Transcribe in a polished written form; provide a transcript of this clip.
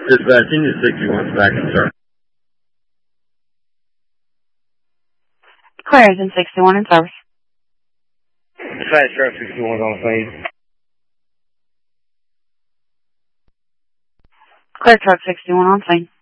Dispatching is 61 back in service. Clear engine 61 in service. Dispatch truck 61 on scene. Clear truck 61 on scene.